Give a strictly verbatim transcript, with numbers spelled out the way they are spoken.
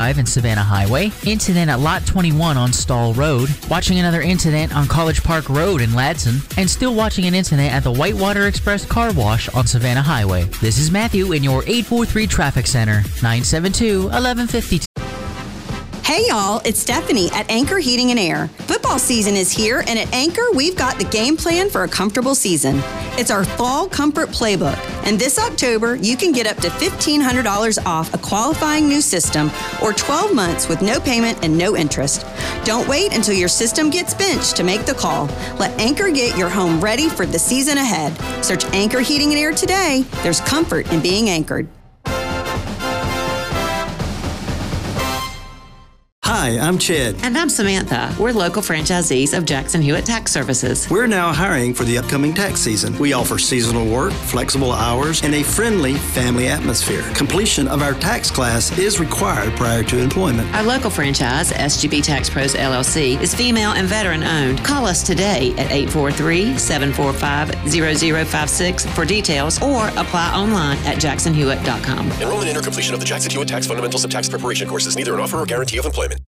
Drive and Savannah Highway, incident at Lot twenty-one on Stall Road, watching another incident on College Park Road in Ladson, and still watching an incident at the Whitewater Express Car Wash on Savannah Highway. This is Matthew in your eight four three Traffic Center, nine seven two, one one five two. Hey y'all, it's Stephanie at Anchor Heating and Air. Football season is here, and at Anchor, we've got the game plan for a comfortable season. It's our Fall Comfort Playbook, and this October, you can get up to fifteen hundred dollars off a qualifying new system or twelve months with no payment and no interest. Don't wait until your system gets benched to make the call. Let Anchor get your home ready for the season ahead. Search Anchor Heating and Air today. There's comfort in being anchored. Hi, I'm Chad. And I'm Samantha. We're local franchisees of Jackson Hewitt Tax Services. We're now hiring for the upcoming tax season. We offer seasonal work, flexible hours, and a friendly family atmosphere. Completion of our tax class is required prior to employment. Our local franchise, S G B Tax Pros L L C, is female and veteran owned. Call us today at eight four three, seven four five, zero zero five six for details or apply online at jackson hewitt dot com. Enrollment in or completion of the Jackson Hewitt Tax Fundamentals of Tax Preparation course is neither an offer or guarantee of employment.